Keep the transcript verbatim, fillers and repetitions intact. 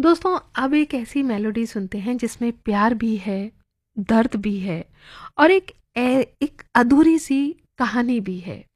दोस्तों, अब एक ऐसी मेलोडी सुनते हैं जिसमें प्यार भी है, दर्द भी है और एक ए, एक अधूरी सी कहानी भी है।